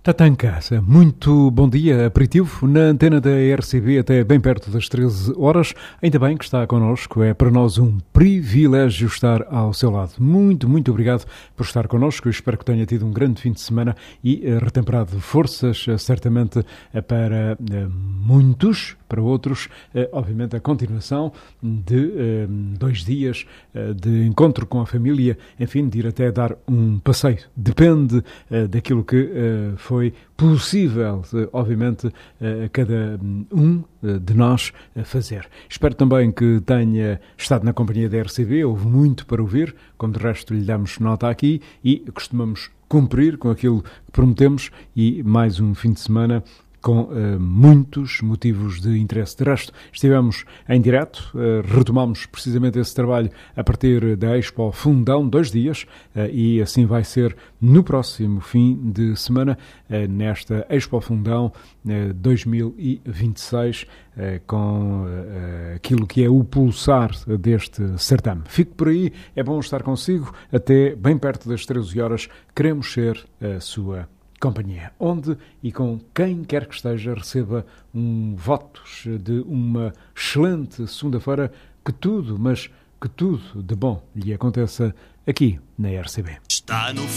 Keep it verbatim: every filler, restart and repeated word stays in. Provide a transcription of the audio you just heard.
Está em casa. Muito bom dia, aperitivo, na antena da R C B até bem perto das treze horas. Ainda bem que está connosco, é para nós um privilégio estar ao seu lado. Muito, muito obrigado por estar connosco. Eu espero que tenha tido um grande fim de semana e uh, retemperado forças, uh, certamente uh, para uh, muitos, para outros, uh, obviamente a continuação de uh, dois dias uh, de encontro com a família, enfim, de ir até dar um passeio. Depende uh, daquilo que uh, foi foi possível, obviamente, a cada um de nós fazer. Espero também que tenha estado na companhia da R C B, houve muito para ouvir, como de resto lhe damos nota aqui e costumamos cumprir com aquilo que prometemos e mais um fim de semana com uh, muitos motivos de interesse. De resto, estivemos em direto, uh, retomamos precisamente esse trabalho a partir da Expo Fundão, dois dias, uh, e assim vai ser no próximo fim de semana, uh, nesta Expo Fundão uh, dois mil e vinte e seis, uh, com uh, aquilo que é o pulsar deste certame. Fico por aí, é bom estar consigo, até bem perto das treze horas, queremos ser a sua companhia, onde e com quem quer que esteja receba um votos de uma excelente segunda-feira, que tudo, mas que tudo de bom lhe aconteça aqui na R C B. Está no